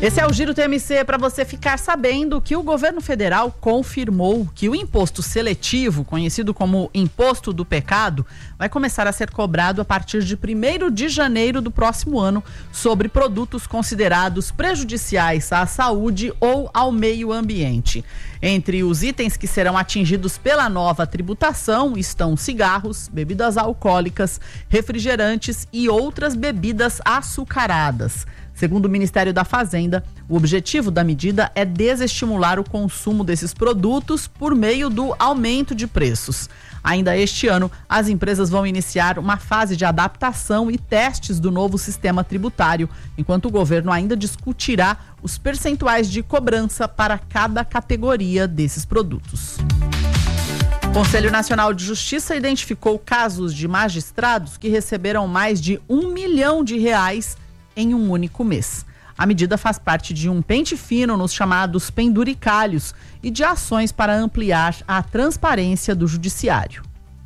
Esse é o Giro TMC para você ficar sabendo que o governo federal confirmou que o imposto seletivo, conhecido como Imposto do Pecado, vai começar a ser cobrado a partir de 1º de janeiro do próximo ano sobre produtos considerados prejudiciais à saúde ou ao meio ambiente. Entre os itens que serão atingidos pela nova tributação estão cigarros, bebidas alcoólicas, refrigerantes e outras bebidas açucaradas. Segundo o Ministério da Fazenda, o objetivo da medida é desestimular o consumo desses produtos por meio do aumento de preços. Ainda este ano, as empresas vão iniciar uma fase de adaptação e testes do novo sistema tributário, enquanto o governo ainda discutirá os percentuais de cobrança para cada categoria desses produtos. O Conselho Nacional de Justiça identificou casos de magistrados que receberam mais de R$1 milhão em um único mês. A medida faz parte de um pente fino nos chamados penduricalhos e de ações para ampliar a transparência do judiciário.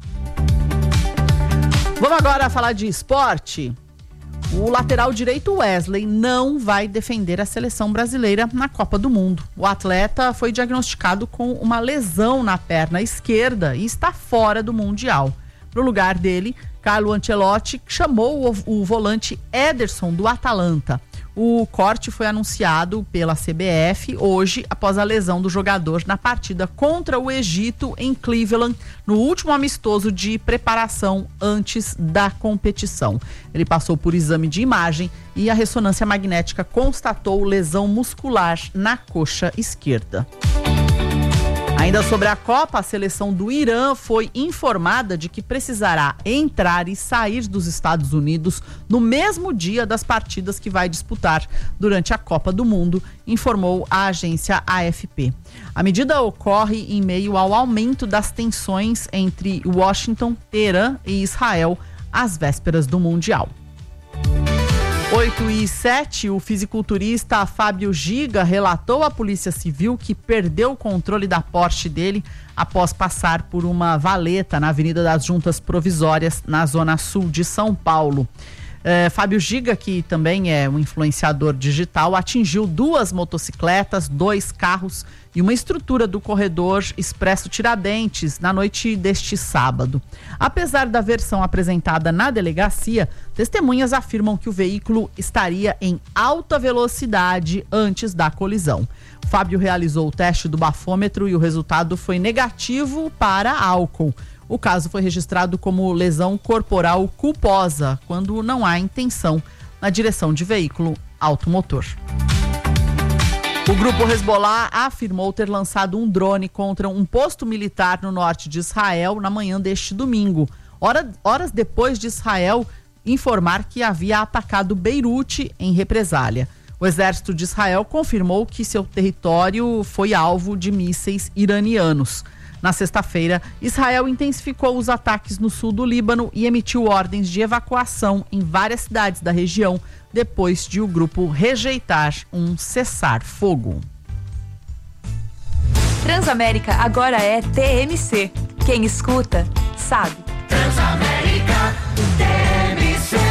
Vamos agora falar de esporte. O lateral direito Wesley não vai defender a seleção brasileira na Copa do Mundo. O atleta foi diagnosticado com uma lesão na perna esquerda e está fora do Mundial. No lugar dele, Carlo Ancelotti chamou o volante Ederson do Atalanta. O corte foi anunciado pela CBF hoje após a lesão do jogador na partida contra o Egito em Cleveland, no último amistoso de preparação antes da competição. Ele passou por exame de imagem e a ressonância magnética constatou lesão muscular na coxa esquerda. Ainda sobre a Copa, a seleção do Irã foi informada de que precisará entrar e sair dos Estados Unidos no mesmo dia das partidas que vai disputar durante a Copa do Mundo, informou a agência AFP. A medida ocorre em meio ao aumento das tensões entre Washington, Teherã e Israel às vésperas do Mundial. 8h07, o fisiculturista Fábio Giga relatou à Polícia Civil que perdeu o controle da Porsche dele após passar por uma valeta na Avenida das Juntas Provisórias, na Zona Sul de São Paulo. Fábio Giga, que também é um influenciador digital, atingiu 2 motocicletas, 2 carros e uma estrutura do corredor Expresso Tiradentes na noite deste sábado. Apesar da versão apresentada na delegacia, testemunhas afirmam que o veículo estaria em alta velocidade antes da colisão. Fábio realizou o teste do bafômetro e o resultado foi negativo para álcool. O caso foi registrado como lesão corporal culposa, quando não há intenção na direção de veículo automotor. O grupo Hezbollah afirmou ter lançado um drone contra um posto militar no norte de Israel na manhã deste domingo, horas depois de Israel informar que havia atacado Beirute em represália. O exército de Israel confirmou que seu território foi alvo de mísseis iranianos. Na sexta-feira, Israel intensificou os ataques no sul do Líbano e emitiu ordens de evacuação em várias cidades da região, depois de o grupo rejeitar um cessar-fogo. Transamérica agora é TMC. Quem escuta, sabe. Transamérica TMC.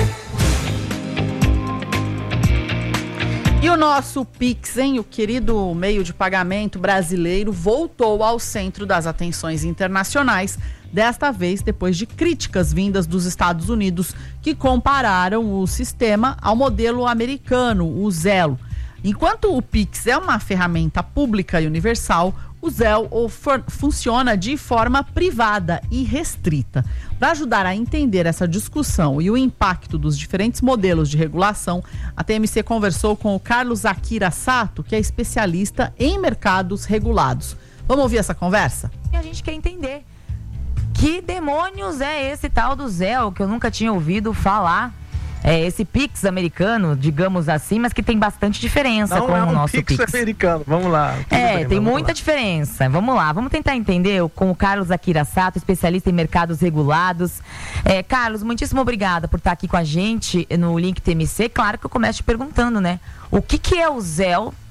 E o nosso Pix, hein? O querido meio de pagamento brasileiro voltou ao centro das atenções internacionais, desta vez depois de críticas vindas dos Estados Unidos que compararam o sistema ao modelo americano, o Zelle. Enquanto o Pix é uma ferramenta pública e universal, o Zelle funciona de forma privada e restrita. Para ajudar a entender essa discussão e o impacto dos diferentes modelos de regulação, a TMC conversou com o Carlos Akira Sato, que é especialista em mercados regulados. Vamos ouvir essa conversa? A gente quer entender que demônios é esse tal do Zelle, que eu nunca tinha ouvido falar. É esse Pix americano, digamos assim, mas que tem bastante diferença com o nosso Pix. Pix americano, vamos lá. Tem muita diferença. Vamos lá, vamos tentar entender com o Carlos Akira Sato, especialista em mercados regulados. Carlos, muitíssimo obrigada por estar aqui com a gente no Link TMC. Claro que eu começo te perguntando, né? O que é o Zelle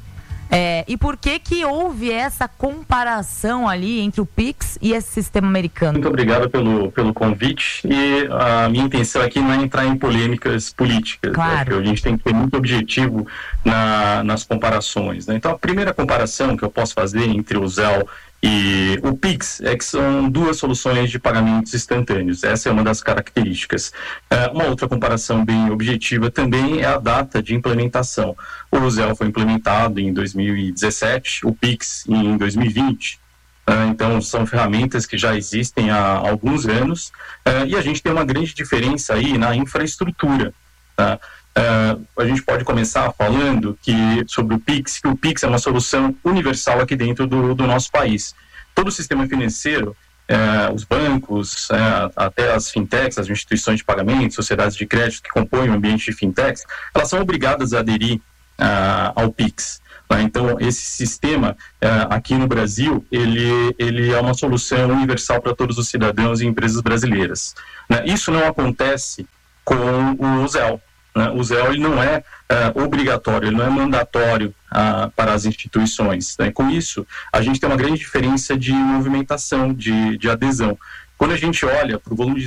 E por que houve essa comparação ali entre o Pix e esse sistema americano? Muito obrigado pelo convite, e a minha intenção aqui não é entrar em polêmicas políticas. Claro. A gente tem que ter muito objetivo nas comparações, né? Então, a primeira comparação que eu posso fazer entre o Zelle e o Pix é que são duas soluções de pagamentos instantâneos. Essa é uma das características. Uma outra comparação bem objetiva também é a data de implementação. O Zelle foi implementado em 2017, o Pix em 2020. Então, são ferramentas que já existem há alguns anos, e a gente tem uma grande diferença aí na infraestrutura, tá? A gente pode começar falando sobre o Pix, que o Pix é uma solução universal aqui dentro do nosso país. Todo o sistema financeiro, os bancos, até as fintechs, as instituições de pagamento, sociedades de crédito que compõem o ambiente de fintechs, elas são obrigadas a aderir ao Pix. Então, esse sistema aqui no Brasil, ele é uma solução universal para todos os cidadãos e empresas brasileiras. Isso não acontece com o Zelle. O Zelle ele não é obrigatório, ele não é mandatório para as instituições. Com isso, a gente tem uma grande diferença de movimentação, de adesão. Quando a gente olha para o volume de